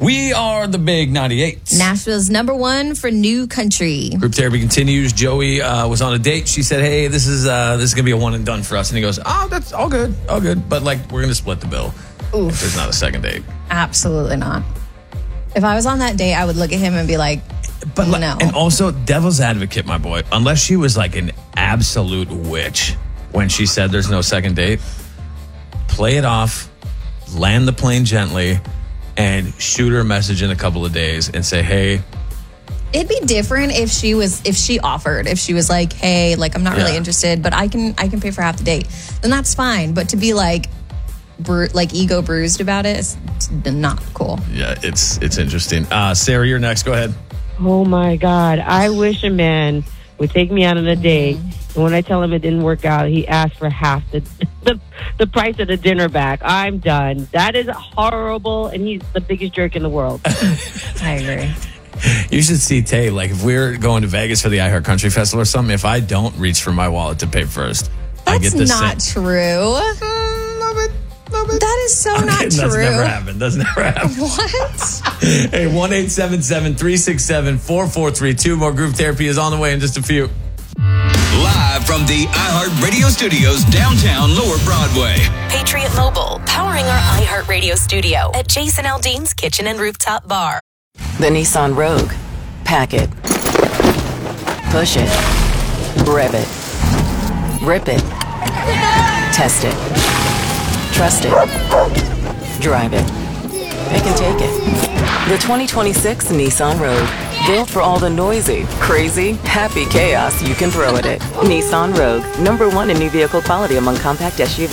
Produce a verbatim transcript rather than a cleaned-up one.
We are the Big ninety-eight. Nashville's number one for new country. Group therapy continues. Joey uh, was on a date. She said, hey, this is uh, this is going to be a one and done for us. And he goes, oh, that's all good. All good. But, like, we're going to split the bill. Oof. If there's not a second date. Absolutely not. If I was on that date, I would look at him and be like, but like, no. And also, devil's advocate, my boy, unless she was like an absolute witch when she said there's no second date, play it off, land the plane gently, and shoot her a message in a couple of days and say, hey. It'd be different if she was if she offered, if she was like, hey, like I'm not Yeah. really interested, but I can I can pay for half the date. Then that's fine. But to be like bru- like ego bruised about it, it's, it's not cool. Yeah, it's it's interesting. Uh, Sarah, you're next. Go ahead. Oh my God. I wish a man would take me out on a date. And when I tell him it didn't work out, he asked for half the, the the price of the dinner back. I'm done. That is horrible, and he's the biggest jerk in the world. I agree. You should see Tay. Like, if we're going to Vegas for the iHeart Country Festival or something, if I don't reach for my wallet to pay first, I That's get the not same. true. Mm, love it, love it. That is so I'm not kidding. true. That's never happened. That's never happened. What? Hey, one eight seven seven, three six seven, four four three two. More group therapy is on the way in just a few. Live from the iHeart Radio Studios, downtown Lower Broadway. Patriot Mobile, powering our iHeart Radio studio at Jason Aldean's Kitchen and Rooftop Bar. The Nissan Rogue. Pack it. Push it. Rev it. Rip it. Test it. Trust it. Drive it. Pick and take it. The twenty twenty-six Nissan Rogue. Built for all the noisy, crazy, happy chaos you can throw at it. Nissan Rogue. Number one in new vehicle quality among compact S U Vs.